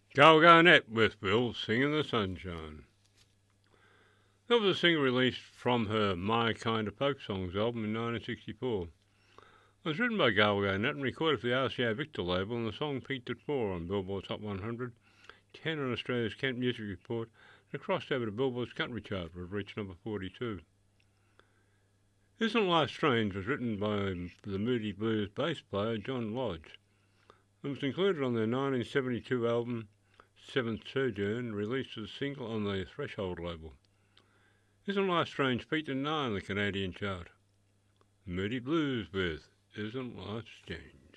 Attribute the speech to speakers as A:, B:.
A: Gal Garnett with Bill Singing the Sunshine. That was a single released from her My Kind of Folk Songs album in 1964. It was written by Gal Garnett and recorded for the RCA Victor label, and the song peaked at 4 on Billboard Top 100, 10 on Australia's Kent Music Report, and it crossed over to Billboard's Country Chart, where it reached number 42. Isn't Life Strange was written by the Moody Blues bass player John Lodge. It was included on their 1972 album Seventh Sojourn, released as a single on the Threshold label. Isn't Life Strange peaked at 9 on the Canadian chart. Moody Blues with Isn't Life Strange.